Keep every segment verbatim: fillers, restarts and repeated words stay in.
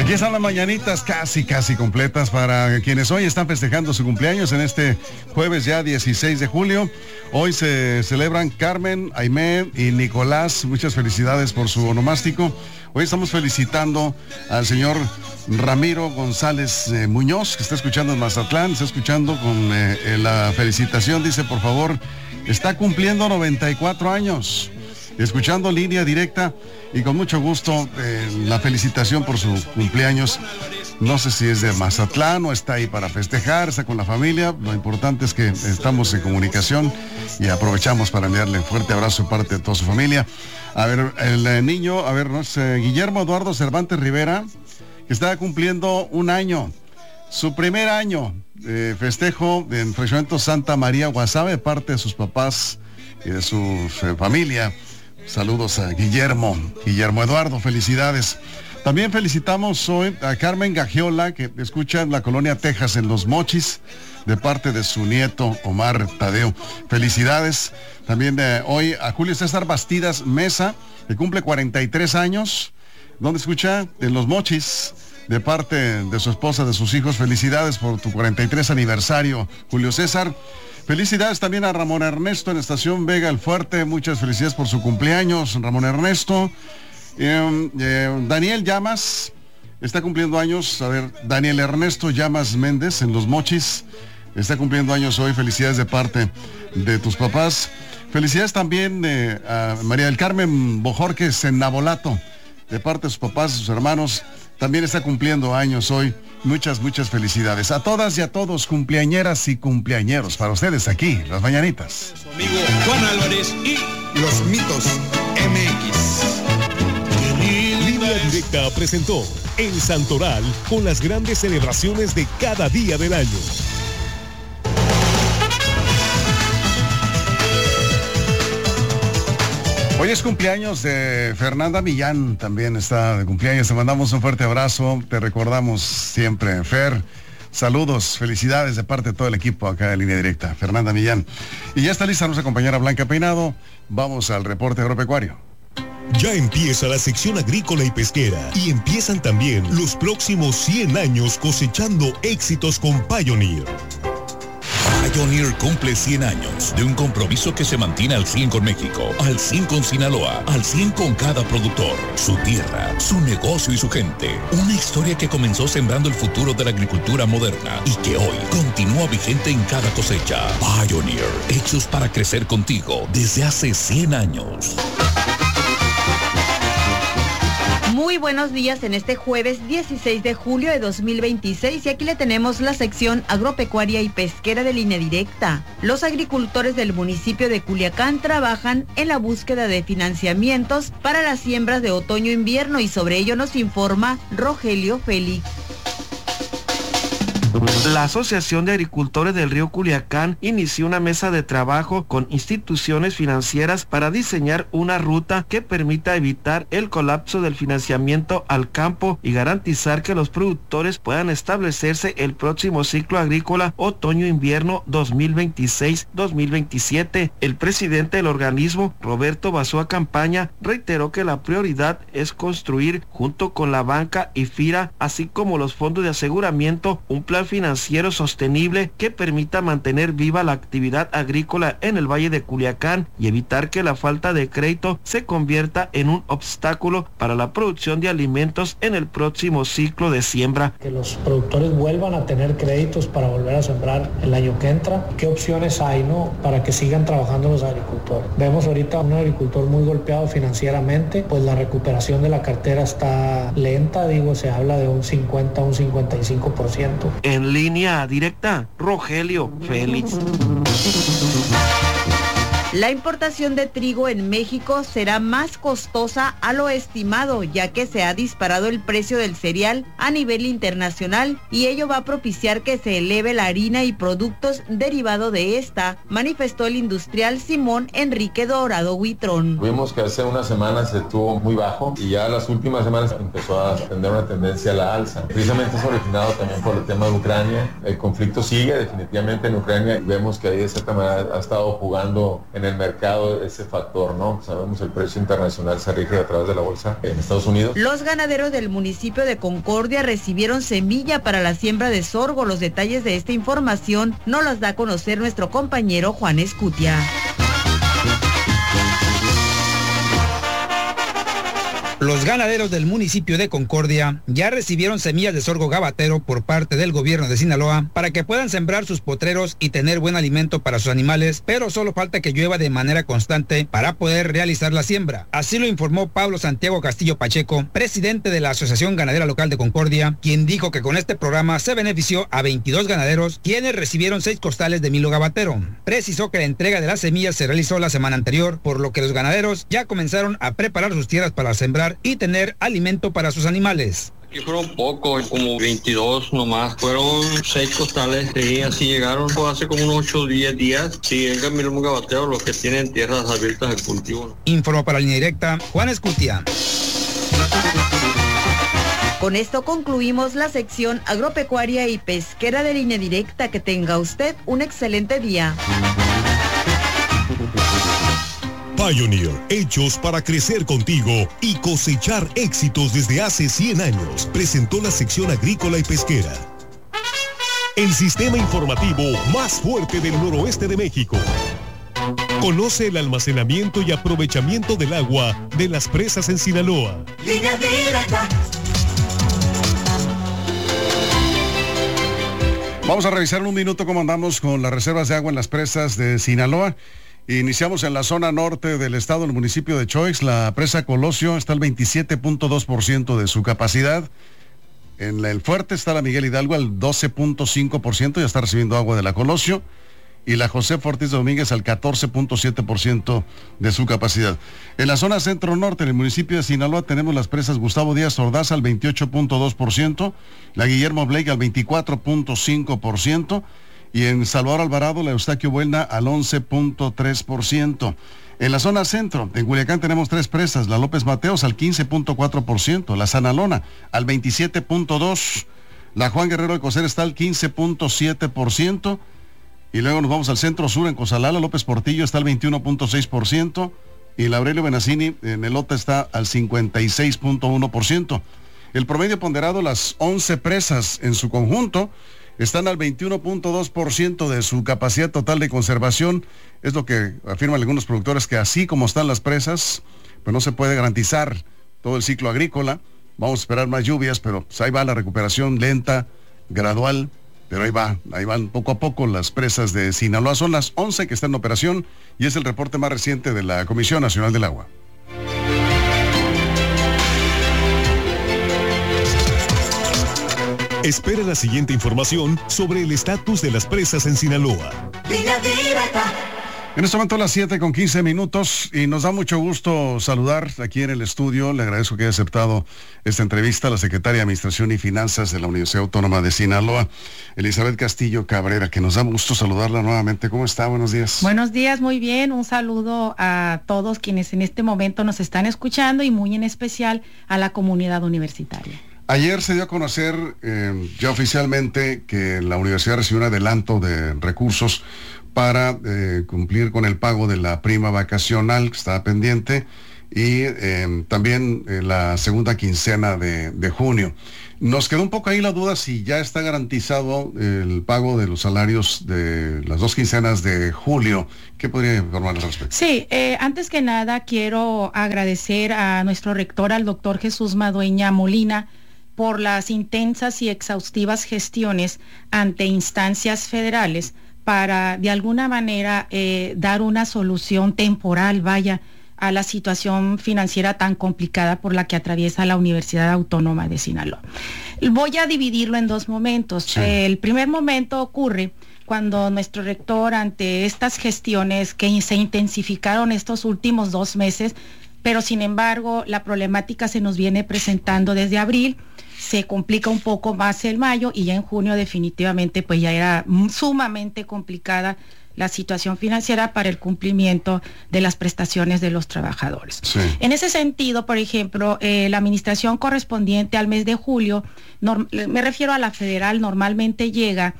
Aquí están las mañanitas casi, casi completas para quienes hoy están festejando su cumpleaños en este jueves ya dieciséis de julio. Hoy se celebran Carmen, Aimé y Nicolás. Muchas felicidades por su onomástico. Hoy estamos felicitando al señor Ramiro González eh, Muñoz, que está escuchando en Mazatlán, está escuchando con eh, la felicitación. Dice, por favor, está cumpliendo noventa y cuatro años. Escuchando línea directa y con mucho gusto eh, la felicitación por su cumpleaños. No sé si es de Mazatlán o está ahí para festejar, está con la familia. Lo importante es que estamos en comunicación y aprovechamos para enviarle un fuerte abrazo de parte de toda su familia. A ver, el eh, niño, a ver, no sé, Guillermo Eduardo Cervantes Rivera, que está cumpliendo un año, su primer año de festejo en Fraccionamiento Santa María Guasave, de parte de sus papás y de su eh, familia. Saludos a Guillermo, Guillermo Eduardo, felicidades. También felicitamos hoy a Carmen Gagiola, que escucha en la colonia Texas, en Los Mochis, de parte de su nieto Omar Tadeo. Felicidades. También de hoy a Julio César Bastidas Mesa, que cumple cuarenta y tres años, donde escucha en Los Mochis, de parte de su esposa, de sus hijos. Felicidades por tu cuarenta y tres aniversario, Julio César. Felicidades también a Ramón Ernesto en Estación Vega El Fuerte. Muchas felicidades por su cumpleaños, Ramón Ernesto. Eh, eh, Daniel Llamas está cumpliendo años. A ver, Daniel Ernesto Llamas Méndez en Los Mochis está cumpliendo años hoy. Felicidades de parte de tus papás. Felicidades también eh, a María del Carmen Bojorques en Nabolato, de parte de sus papás, de sus hermanos. También está cumpliendo años hoy. Muchas, muchas felicidades a todas y a todos, cumpleañeras y cumpleañeros. Para ustedes aquí, las mañanitas. Su amigo Juan Álvarez y Los Mitos M X. Línea Directa presentó El Santoral con las grandes celebraciones de cada día del año. Hoy es cumpleaños de Fernanda Millán, también está de cumpleaños. Te mandamos un fuerte abrazo, te recordamos siempre, Fer. Saludos, felicidades de parte de todo el equipo acá de Línea Directa, Fernanda Millán. Y ya está lista nuestra compañera Blanca Peinado. Vamos al reporte agropecuario. Ya empieza la sección agrícola y pesquera y empiezan también los próximos cien años cosechando éxitos con Pioneer. Pioneer cumple cien años de un compromiso que se mantiene al cien con México, al cien con Sinaloa, al cien con cada productor, su tierra, su negocio y su gente. Una historia que comenzó sembrando el futuro de la agricultura moderna y que hoy continúa vigente en cada cosecha. Pioneer, hechos para crecer contigo desde hace cien años. Muy buenos días en este jueves dieciséis de julio de dos mil veintiséis y aquí le tenemos la sección agropecuaria y pesquera de Línea Directa. Los agricultores del municipio de Culiacán trabajan en la búsqueda de financiamientos para las siembras de otoño-invierno y sobre ello nos informa Rogelio Félix. La Asociación de Agricultores del Río Culiacán inició una mesa de trabajo con instituciones financieras para diseñar una ruta que permita evitar el colapso del financiamiento al campo y garantizar que los productores puedan establecerse el próximo ciclo agrícola otoño-invierno dos mil veintiséis dos mil veintisiete. El presidente del organismo, Roberto Basúa Campaña, reiteró que la prioridad es construir junto con la banca y FIRA, así como los fondos de aseguramiento, un plan financiero sostenible que permita mantener viva la actividad agrícola en el Valle de Culiacán y evitar que la falta de crédito se convierta en un obstáculo para la producción de alimentos en el próximo ciclo de siembra. Que los productores vuelvan a tener créditos para volver a sembrar el año que entra. ¿Qué opciones hay, no, para que sigan trabajando los agricultores? Vemos ahorita un agricultor muy golpeado financieramente, pues la recuperación de la cartera está lenta, digo, se habla de un cincuenta, un cincuenta y cinco por ciento. En Línea Directa, Rogelio Félix. La importación de trigo en México será más costosa a lo estimado, ya que se ha disparado el precio del cereal a nivel internacional y ello va a propiciar que se eleve la harina y productos derivados de esta, manifestó el industrial Simón Enrique Dorado Huitrón. Vimos que hace unas semanas estuvo muy bajo y ya las últimas semanas empezó a tener una tendencia a la alza. Precisamente es originado también por el tema de Ucrania. El conflicto sigue definitivamente en Ucrania y vemos que ahí de cierta manera ha estado jugando en en el mercado ese factor, ¿no? Sabemos el precio internacional se rige a través de la bolsa en Estados Unidos. Los ganaderos del municipio de Concordia recibieron semilla para la siembra de sorgo. Los detalles de esta información nos las da a conocer nuestro compañero Juan Escutia. Los ganaderos del municipio de Concordia ya recibieron semillas de sorgo gabatero por parte del gobierno de Sinaloa para que puedan sembrar sus potreros y tener buen alimento para sus animales, pero solo falta que llueva de manera constante para poder realizar la siembra. Así lo informó Pablo Santiago Castillo Pacheco, presidente de la Asociación Ganadera Local de Concordia, quien dijo que con este programa se benefició a veintidós ganaderos, quienes recibieron seis costales de milo gabatero. Precisó que la entrega de las semillas se realizó la semana anterior, por lo que los ganaderos ya comenzaron a preparar sus tierras para sembrar y tener alimento para sus animales. Aquí fueron pocos, como veintidós nomás, fueron seis costales, sí, así llegaron pues, hace como unos ocho o diez días, sí, en cambio los gabateros, los que tienen tierras abiertas de cultivo. Informó para Línea Directa, Juan Escutia. Con esto concluimos la sección agropecuaria y pesquera de Línea Directa. Que tenga usted un excelente día. Pioneer, hechos para crecer contigo y cosechar éxitos desde hace cien años, presentó la sección agrícola y pesquera. El sistema informativo más fuerte del noroeste de México. Conoce el almacenamiento y aprovechamiento del agua de las presas en Sinaloa. Línea Directa. Vamos a revisar en un minuto cómo andamos con las reservas de agua en las presas de Sinaloa. Iniciamos en la zona norte del estado, en el municipio de Choix. La presa Colosio está al veintisiete punto dos por ciento de su capacidad. En el Fuerte está la Miguel Hidalgo al doce punto cinco por ciento, ya está recibiendo agua de la Colosio. Y la José Ortiz de Domínguez al catorce punto siete por ciento de su capacidad. En la zona centro-norte, en el municipio de Sinaloa, tenemos las presas Gustavo Díaz Ordaz al veintiocho punto dos por ciento, la Guillermo Blake al veinticuatro punto cinco por ciento, y en Salvador Alvarado, la Eustaquio Buelna al once punto tres por ciento. En la zona centro, en Culiacán tenemos tres presas, la López Mateos al quince punto cuatro por ciento, la Sanalona al veintisiete punto dos por ciento, la Juan Guerrero de Coser está al quince punto siete por ciento, y luego nos vamos al centro sur, en Cozalá, la López Portillo está al veintiuno punto seis por ciento, y la Aurelio Benassini en Elota está al cincuenta y seis punto uno por ciento. El promedio ponderado, las once presas en su conjunto, están al veintiuno punto dos por ciento de su capacidad total de conservación. Es lo que afirman algunos productores, que así como están las presas, pues no se puede garantizar todo el ciclo agrícola. Vamos a esperar más lluvias, pero pues ahí va la recuperación lenta, gradual, pero ahí va, ahí van poco a poco las presas de Sinaloa. Son las once que están en operación y es el reporte más reciente de la Comisión Nacional del Agua. Espera la siguiente información sobre el estatus de las presas en Sinaloa. Línea Directa. En este momento a las siete con quince minutos y nos da mucho gusto saludar aquí en el estudio. Le agradezco que haya aceptado esta entrevista a la secretaria de Administración y Finanzas de la Universidad Autónoma de Sinaloa, Elizabeth Castillo Cabrera, que nos da gusto saludarla nuevamente. ¿Cómo está? Buenos días. Buenos días, muy bien. Un saludo a todos quienes en este momento nos están escuchando y muy en especial a la comunidad universitaria. Ayer se dio a conocer eh, ya oficialmente que la universidad recibió un adelanto de recursos para eh, cumplir con el pago de la prima vacacional que estaba pendiente y eh, también eh, la segunda quincena de, de junio. Nos quedó un poco ahí la duda si ya está garantizado el pago de los salarios de las dos quincenas de julio. ¿Qué podría informar al respecto? Sí, eh, antes que nada quiero agradecer a nuestro rector, al doctor Jesús Madueña Molina, por las intensas y exhaustivas gestiones ante instancias federales para de alguna manera eh, dar una solución temporal, vaya, a la situación financiera tan complicada por la que atraviesa la Universidad Autónoma de Sinaloa. Voy a dividirlo en dos momentos. Sí. Eh, el primer momento ocurre cuando nuestro rector, ante estas gestiones que se intensificaron estos últimos dos meses, pero sin embargo la problemática se nos viene presentando desde abril, se complica un poco más el mayo y ya en junio definitivamente pues ya era sumamente complicada la situación financiera para el cumplimiento de las prestaciones de los trabajadores. Sí. En ese sentido, por ejemplo, eh, la administración correspondiente al mes de julio, me refiero a la federal, normalmente llega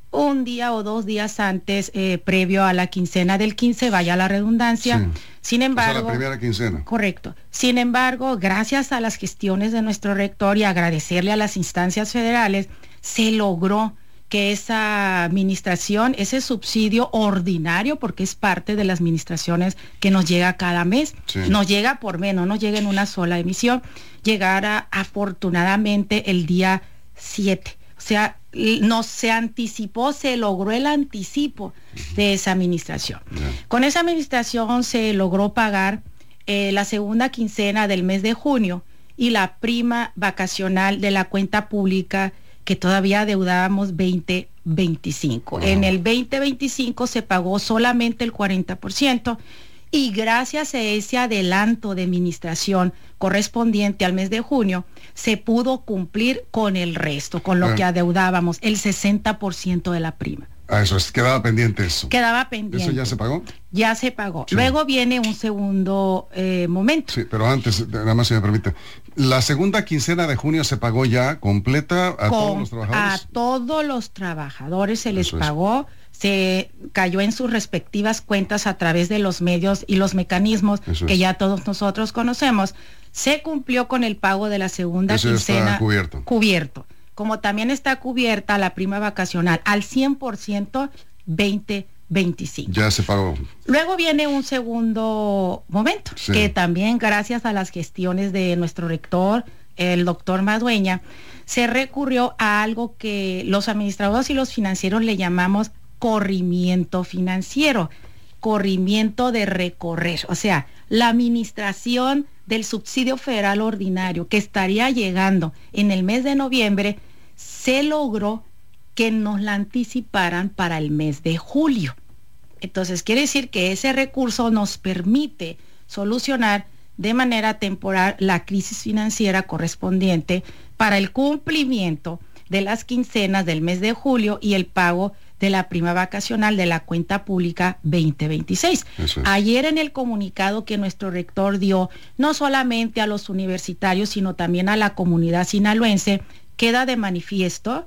un día o dos días antes, eh, previo a la quincena del quince, vaya la redundancia. Sí. Sin embargo, o sea, la primera quincena. Correcto. Sin embargo, gracias a las gestiones de nuestro rector y agradecerle a las instancias federales, se logró que esa administración, ese subsidio ordinario, porque es parte de las administraciones que nos llega cada mes, sí. nos llega por mes, no nos llega en una sola emisión, llegara afortunadamente el día siete. O sea, no se anticipó, se logró el anticipo de esa administración. Yeah. Con esa administración se logró pagar eh, la segunda quincena del mes de junio y la prima vacacional de la cuenta pública que todavía adeudábamos veinte veinticinco. Uh-huh. En el veinte veinticinco se pagó solamente el cuarenta por ciento y gracias a ese adelanto de administración correspondiente al mes de junio, se pudo cumplir con el resto, con lo uh-huh. que adeudábamos, el sesenta por ciento de la prima. Ah, eso es, quedaba pendiente eso. Quedaba pendiente. ¿Eso ya se pagó? Ya se pagó. Sí. Luego viene un segundo eh, momento. Sí, pero antes, nada más si me permite. La segunda quincena de junio se pagó ya completa a Con, todos los trabajadores. A todos los trabajadores se les eso pagó, es. Se cayó en sus respectivas cuentas a través de los medios y los mecanismos eso que es. Ya todos nosotros conocemos. Se cumplió con el pago de la segunda eso quincena. Está cubierto. Cubierto. Como también está cubierta la prima vacacional al cien por ciento veinte veinticinco. Ya se pagó. Luego viene un segundo momento, sí. que también gracias a las gestiones de nuestro rector, el doctor Madueña, se recurrió a algo que los administradores y los financieros le llamamos corrimiento financiero, corrimiento de recorrer, o sea, la administración del subsidio federal ordinario que estaría llegando en el mes de noviembre, se logró que nos la anticiparan para el mes de julio. Entonces quiere decir que ese recurso nos permite solucionar de manera temporal la crisis financiera correspondiente para el cumplimiento de las quincenas del mes de julio y el pago de la prima vacacional de la cuenta pública veinte veintiséis. Es. Ayer en el comunicado que nuestro rector dio, no solamente a los universitarios, sino también a la comunidad sinaloense, queda de manifiesto,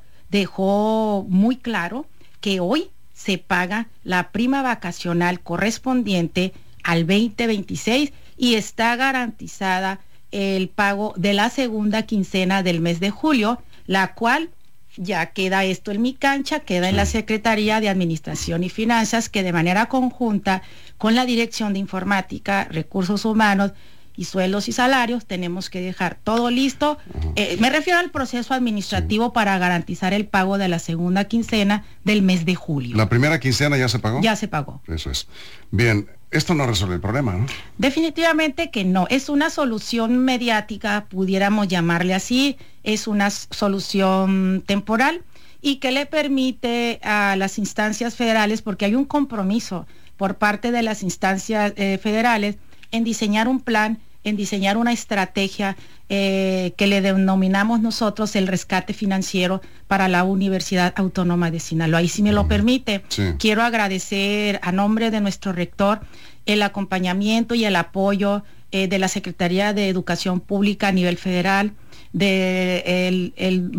dejó muy claro que hoy se paga la prima vacacional correspondiente al veinte veintiséis y está garantizada el pago de la segunda quincena del mes de julio, la cual ya queda esto en mi cancha, queda sí. en la Secretaría de Administración y Finanzas, que de manera conjunta con la Dirección de Informática, Recursos Humanos y Sueldos y Salarios tenemos que dejar todo listo. Uh-huh. Eh, me refiero al proceso administrativo sí. para garantizar el pago de la segunda quincena del mes de julio. ¿La primera quincena ya se pagó? Ya se pagó. Eso es. Bien, esto no resuelve el problema, ¿no? Definitivamente que no. Es una solución mediática, pudiéramos llamarle así. Es una solución temporal y que le permite a las instancias federales, porque hay un compromiso por parte de las instancias eh, federales en diseñar un plan, en diseñar una estrategia eh, que le denominamos nosotros el rescate financiero para la Universidad Autónoma de Sinaloa. Y si me lo permite, sí. quiero agradecer a nombre de nuestro rector el acompañamiento y el apoyo eh, de la Secretaría de Educación Pública a nivel federal, de el,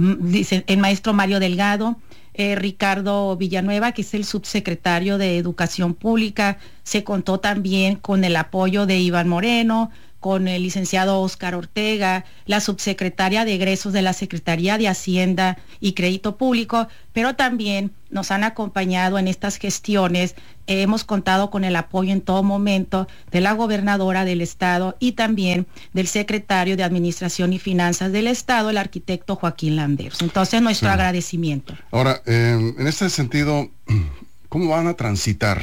el, el maestro Mario Delgado, Eh, Ricardo Villanueva, que es el subsecretario de Educación Pública. Se contó también con el apoyo de Iván Moreno, con el licenciado Óscar Ortega, la subsecretaria de Egresos de la Secretaría de Hacienda y Crédito Público, pero también nos han acompañado en estas gestiones. Eh, hemos contado con el apoyo en todo momento de la gobernadora del estado y también del secretario de Administración y Finanzas del estado, el arquitecto Joaquín Landeros. Entonces, nuestro sí. agradecimiento. Ahora, eh, en este sentido, ¿cómo van a transitar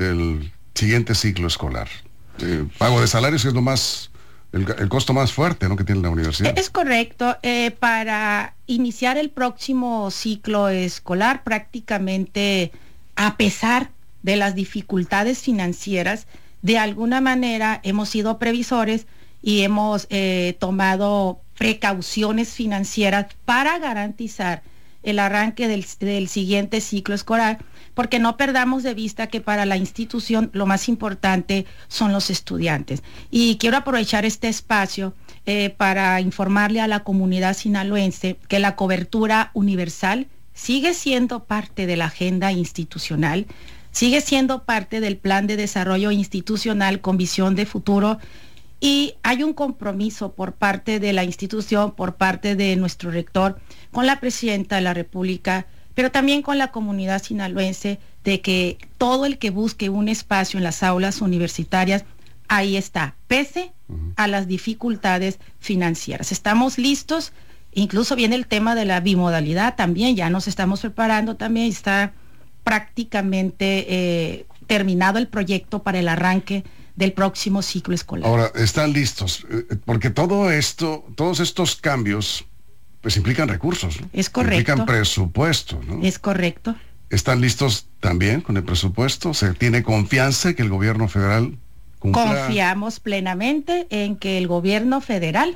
el siguiente ciclo escolar? Eh, pago de salarios es lo más, el, el costo más fuerte, ¿no?, que tiene la universidad. Es correcto. Eh, para iniciar el próximo ciclo escolar, prácticamente a pesar de las dificultades financieras, de alguna manera hemos sido previsores y hemos eh, tomado precauciones financieras para garantizar el arranque del, del siguiente ciclo escolar, porque no perdamos de vista que para la institución lo más importante son los estudiantes. Y quiero aprovechar este espacio eh, para informarle a la comunidad sinaloense que la cobertura universal sigue siendo parte de la agenda institucional, sigue siendo parte del plan de desarrollo institucional con visión de futuro, y hay un compromiso por parte de la institución, por parte de nuestro rector, con la presidenta de la República, pero también con la comunidad sinaloense, de que todo el que busque un espacio en las aulas universitarias, ahí está, pese a las dificultades financieras. Estamos listos, incluso viene el tema de la bimodalidad también, ya nos estamos preparando también, está prácticamente eh, terminado el proyecto para el arranque del próximo ciclo escolar. Ahora, están listos, porque todo esto, todos estos cambios, pues implican recursos, ¿no? Es correcto. Implican presupuesto, ¿no? Es correcto. ¿Están listos también con el presupuesto? ¿Se tiene confianza que el gobierno federal cumpla? Confiamos plenamente en que el gobierno federal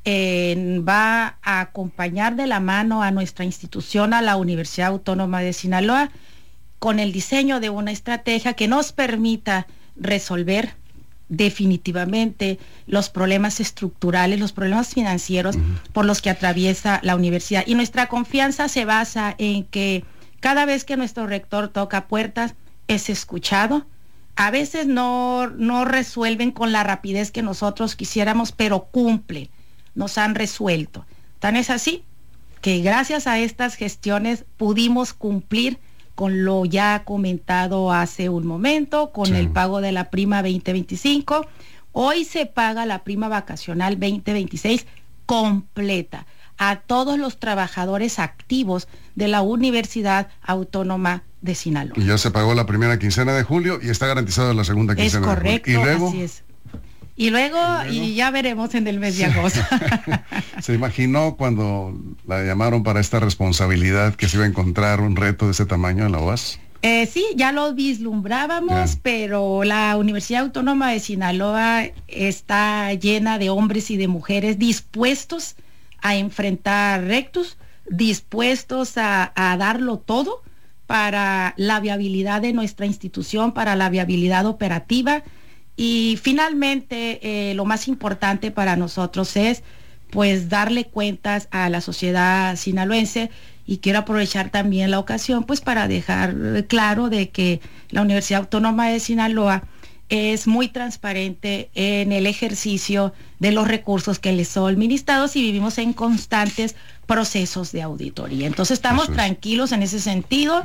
eh, va a acompañar de la mano a nuestra institución, a la Universidad Autónoma de Sinaloa, con el diseño de una estrategia que nos permita resolver definitivamente los problemas estructurales, los problemas financieros uh-huh. por los que atraviesa la universidad. Y nuestra confianza se basa en que cada vez que nuestro rector toca puertas, es escuchado. A veces no, no resuelven con la rapidez que nosotros quisiéramos, pero cumplen, nos han resuelto. Tan es así que gracias a estas gestiones pudimos cumplir con lo ya comentado hace un momento, con sí. el pago de la prima veinte veinticinco. Hoy se paga la prima vacacional veinte veintiséis completa a todos los trabajadores activos de la Universidad Autónoma de Sinaloa. Y ya se pagó la primera quincena de julio y está garantizada la segunda quincena es correcto, de julio. ¿Y luego? Así es. Y luego, y luego, y ya veremos en el mes de agosto. ¿Se imaginó cuando la llamaron para esta responsabilidad que se iba a encontrar un reto de ese tamaño en la U A S? Eh, sí, ya lo vislumbrábamos, yeah. pero la Universidad Autónoma de Sinaloa está llena de hombres y de mujeres dispuestos a enfrentar retos, dispuestos a, a darlo todo para la viabilidad de nuestra institución, para la viabilidad operativa. Y finalmente, eh, lo más importante para nosotros es, pues, darle cuentas a la sociedad sinaloense, y quiero aprovechar también la ocasión, pues, para dejar claro de que la Universidad Autónoma de Sinaloa es muy transparente en el ejercicio de los recursos que les son administrados y vivimos en constantes procesos de auditoría. Entonces, estamos Eso es. tranquilos en ese sentido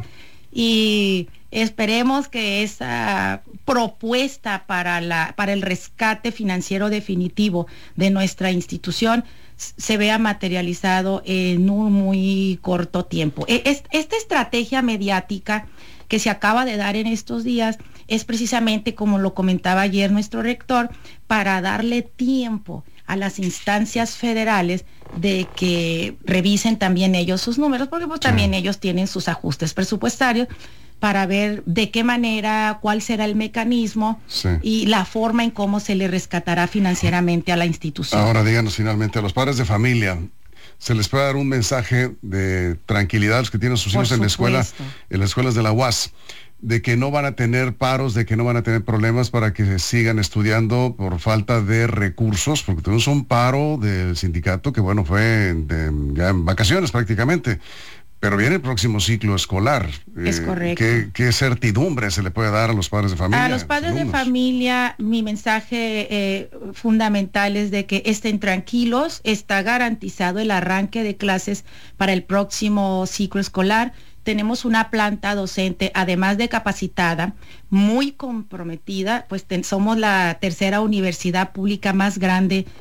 y esperemos que esa propuesta para la para el rescate financiero definitivo de nuestra institución se vea materializado en un muy corto tiempo. Esta estrategia mediática que se acaba de dar en estos días es precisamente, como lo comentaba ayer nuestro rector, para darle tiempo a las instancias federales de que revisen también ellos sus números, porque pues también sí. ellos tienen sus ajustes presupuestarios, para ver de qué manera, cuál será el mecanismo sí. y la forma en cómo se le rescatará financieramente a la institución. Ahora díganos finalmente, a los padres de familia, ¿se les puede dar un mensaje de tranquilidad a los que tienen sus hijos en la escuela, en las escuelas de la U A S, de que no van a tener paros, de que no van a tener problemas para que sigan estudiando por falta de recursos? Porque tuvimos un paro del sindicato que, bueno, fue de, ya en vacaciones prácticamente. Pero viene el próximo ciclo escolar. Es eh, correcto. ¿qué, ¿Qué certidumbre se le puede dar a los padres de familia? A los padres de familia, mi mensaje eh, fundamental es de que estén tranquilos. Está garantizado el arranque de clases para el próximo ciclo escolar. Tenemos una planta docente, además de capacitada, muy comprometida, pues ten, somos la tercera universidad pública más grande